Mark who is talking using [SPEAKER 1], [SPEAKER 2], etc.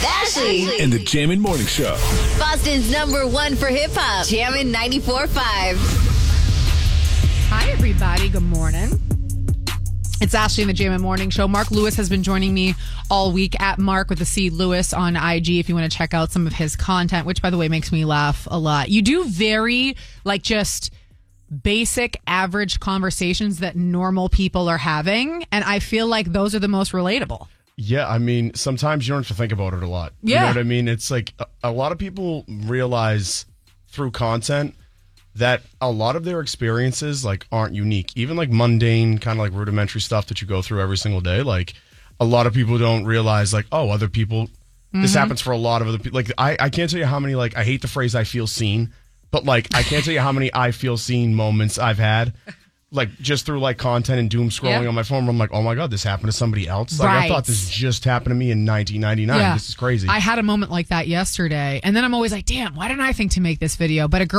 [SPEAKER 1] Ashley.
[SPEAKER 2] And the Jammin' Morning Show.
[SPEAKER 1] Boston's #1 for hip-hop. Jammin' 94.5.
[SPEAKER 3] Hi, everybody. Good morning. It's Ashley and the Jammin' Morning Show. Mark Lewis has been joining me all week at Mark with the C Lewis on IG if you want to check out some of his content, which, by the way, makes me laugh a lot. You do very, just basic, average conversations that normal people are having, and I feel like those are the most relatable.
[SPEAKER 4] Yeah, I mean, sometimes you don't have to think about it a lot.
[SPEAKER 3] Yeah.
[SPEAKER 4] You know what I mean? It's like a lot of people realize through content that a lot of their experiences aren't unique. Even mundane, kind of rudimentary stuff that you go through every single day. A lot of people don't realize other people, this happens for a lot of other people. I can't tell you how many, I hate the phrase I feel seen, but I can't tell you how many I feel seen moments I've had. Just through content and doom scrolling on my phone, where I'm oh my God, this happened to somebody else. I thought this just happened to me in 1999. Yeah. This is crazy.
[SPEAKER 3] I had a moment like that yesterday, and then I'm always damn, why didn't I think to make this video? But a girl